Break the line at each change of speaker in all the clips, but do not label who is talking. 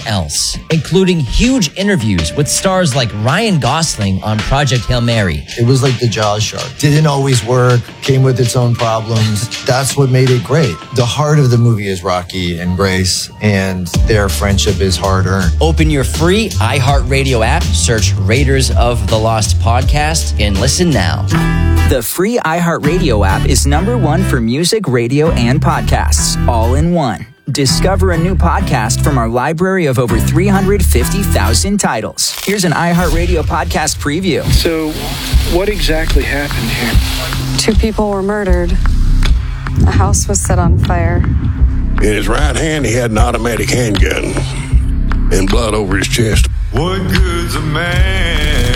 else, including huge interviews with stars like Ryan Gosling on Project Hail Mary.
It was like the Jaws shark. Didn't always work, came with its own problems. That's what made it great. The heart of the movie is Rocky and Grace, and their friendship is hard-earned.
Open your free iHeartRadio app, search Raiders of the Lost Podcast, and listen now.
The free iHeartRadio app is #1 for music, radio, and podcasts, all in one. Discover a new podcast from our library of over 350,000 titles. Here's an iHeartRadio podcast preview.
So, what exactly happened here?
2 people were murdered. A house was set on fire.
In his right hand, he had an automatic handgun and blood over his chest.
What good's a man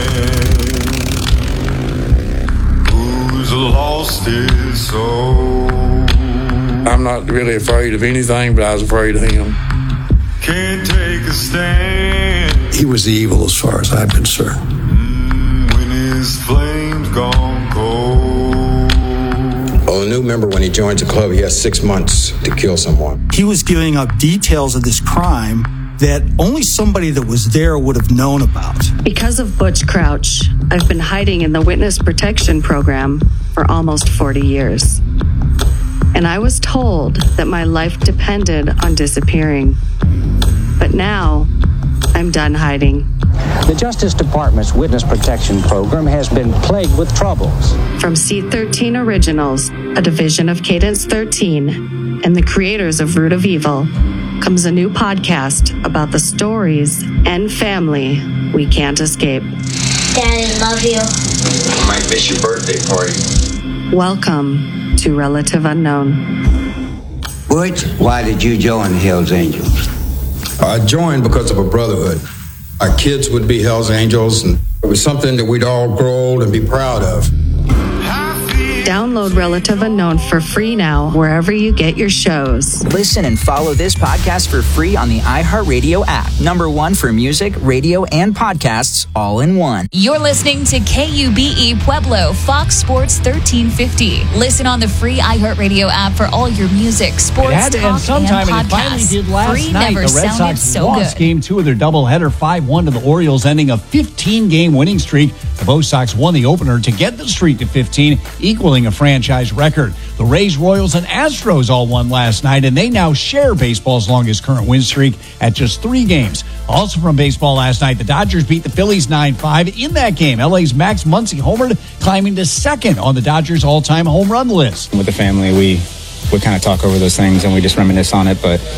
who's lost his soul?
I'm not really afraid of anything, but I was afraid of him.
Can't take a stand.
He was the evil as far as I'm concerned.
When his flames gone cold.
Well, a new member, when he joins a club, he has 6 months to kill someone.
He was giving up details of this crime that only somebody that was there would have known about.
Because of Butch Crouch, I've been hiding in the Witness Protection Program for almost 40 years. And I was told that my life depended on disappearing. But now, I'm done hiding.
The Justice Department's Witness Protection Program has been plagued with troubles.
From C13 Originals, a division of Cadence 13, and the creators of Root of Evil, comes a new podcast about the stories and family we can't escape.
Daddy, love you.
I might miss your birthday party.
Welcome to Relative Unknown.
Butch, why did you join the Hells Angels?
I joined because of a brotherhood. Our kids would be Hells Angels, and it was something that we'd all grow old and be proud of.
Download Relative Unknown for free now, wherever you get your shows.
Listen and follow this podcast for free on the iHeartRadio app. #1 for music, radio, and podcasts, all in one.
You're listening to KUBE Pueblo, Fox Sports 1350. Listen on the free iHeartRadio app for all your music, sports,
it had to end sometime, and it finally did last
free
night.
Never
the Red Sox
so
lost
good.
Game 2 of their doubleheader 5-1 to the Orioles, ending a 15-game winning streak. The Bo Sox won the opener to get the streak to 15, equaling a franchise record. The Rays, Royals, and Astros all won last night, and they now share baseball's longest current win streak at just 3 games. Also from baseball last night, the Dodgers beat the Phillies 9-5. In that game, LA's Max Muncy homered, climbing to second on the Dodgers' all-time home run list.
With the family, we kind of talk over those things and we just reminisce on it, but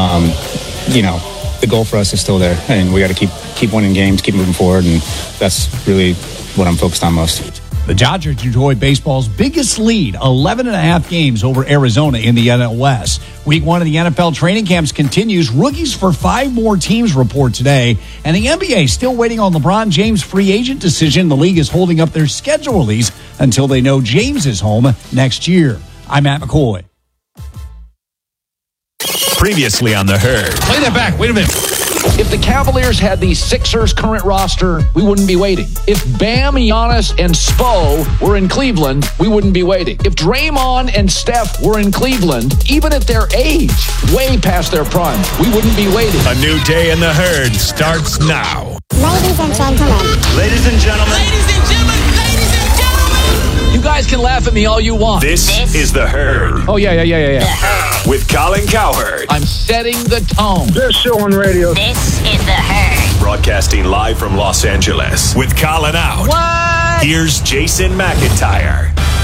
the goal for us is still there, and we got to keep winning games, keep moving forward, and that's really what I'm focused on most.
The Dodgers enjoy baseball's biggest lead, 11.5 games over Arizona in the NL West. Week 1 of the NFL training camps continues. Rookies for 5 more teams report today. And the NBA still waiting on LeBron James' free agent decision. The league is holding up their schedule release until they know James is home next year. I'm Matt McCoy.
Previously on The Herd.
Play that back. Wait a minute. If the Cavaliers had the Sixers' current roster, we wouldn't be waiting. If Bam, Giannis, and Spo were in Cleveland, we wouldn't be waiting. If Draymond and Steph were in Cleveland, even at their age, way past their prime, we wouldn't be waiting.
A new day in The Herd starts now.
Ladies and gentlemen.
Ladies and gentlemen.
Ladies and gentlemen. Ladies and gentlemen.
You guys can laugh at me all you want.
This is The Herd.
Oh, yeah.
With Colin Cowherd.
I'm setting the tone.
Best show on radio.
This is The Herd.
Broadcasting live from Los Angeles. With Colin out.
What?
Here's Jason McIntyre.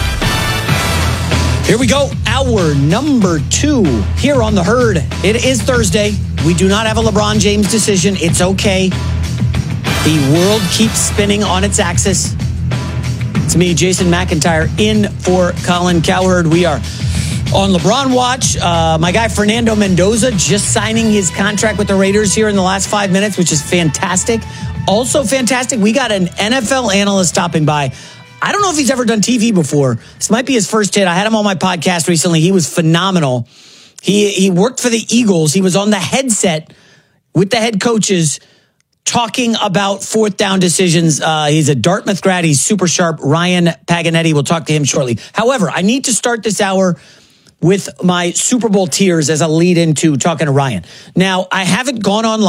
Here we go. Hour number 2 here on The Herd. It is Thursday. We do not have a LeBron James decision. It's okay. The world keeps spinning on its axis. It's me, Jason McIntyre, in for Colin Cowherd. We are on LeBron watch. My guy Fernando Mendoza just signing his contract with the Raiders here in the last 5 minutes, which is fantastic. Also fantastic, we got an NFL analyst stopping by. I don't know if he's ever done TV before. This might be his first hit. I had him on my podcast recently. He was phenomenal. He worked for the Eagles. He was on the headset with the head coaches talking about 4th down decisions. He's a Dartmouth grad. He's super sharp. Ryan Paganetti. We'll talk to him shortly. However, I need to start this hour with my Super Bowl tears as a lead into talking to Ryan. Now, I haven't gone online.